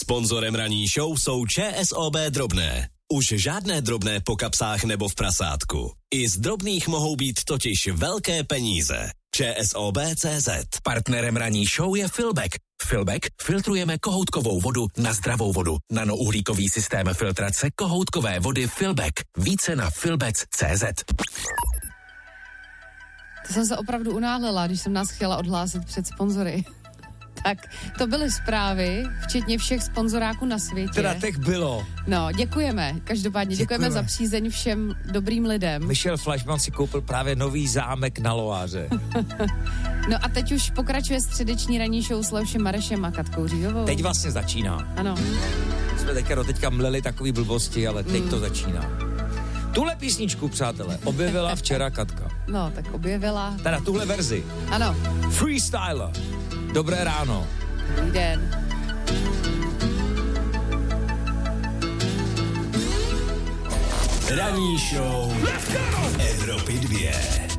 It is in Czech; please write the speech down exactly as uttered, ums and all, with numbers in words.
Sponzorem ranní show jsou ČSOB Drobné. Už žádné drobné po kapsách nebo v prasátku. I z drobných mohou být totiž velké peníze. ČSOB tečka cé zet. Partnerem ranní show je Filbek. Filbek filtrujeme kohoutkovou vodu na zdravou vodu. Nanouhlíkový systém filtrace kohoutkové vody Filbek. Více na filbec tečka cé zet. To jsem se opravdu unáhlela, když jsem nás chtěla odhlásit před sponzory. Tak, to byly zprávy, včetně všech sponzoráků na světě. Teda těch bylo. No, děkujeme. Každopádně děkujeme, děkujeme za přízeň všem dobrým lidem. Michel Fleischmann si koupil právě nový zámek na Loáře. No a teď už pokračuje středeční ranní show s Leošem Marešem a Katkou Říhovou. Teď vlastně začíná. Ano. Jsme teďka do teďka mleli takový blbosti, ale teď mm. to začíná. Tuhle písničku, přátelé, objevila včera Katka. No, tak objevila. Teda tuhle verzi. Ano. Freestyler. Dobré ráno. Dobrý den. Ranní show Evropy dvě.